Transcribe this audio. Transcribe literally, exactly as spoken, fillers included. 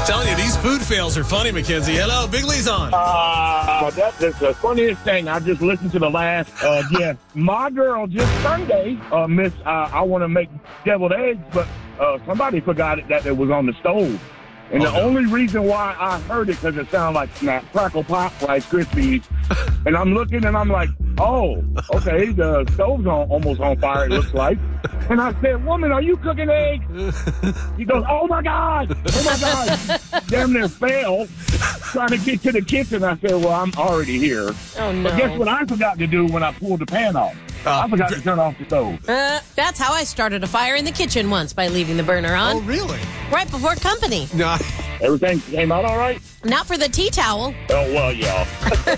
Telling you, these food fails are funny, Mackenzie. Hello, Big Lee's on. Uh, that, that's the funniest thing. I just listened to the last. Uh, yeah, my girl just Sunday, uh, Miss, uh, I want to make deviled eggs, but uh, somebody forgot it, that it was on the stove. And Oh, the no. only reason why I heard it, because it sounded like snap, crackle, pop, Rice Krispies. And I'm looking and I'm like, oh, okay, the stove's on, almost on fire, it looks like. And I said, woman, are you cooking eggs? He goes, oh, my God, oh, my God. Damn near fell trying to get to the kitchen. I said, well, I'm already here. Oh, no. But guess what I forgot to do when I pulled the pan off? Uh, I forgot to turn off the stove. Uh, that's how I started a fire in the kitchen once, by leaving the burner on. Oh, really? Right before company. No. Everything came out all right? Not for the tea towel. Oh, well, yeah.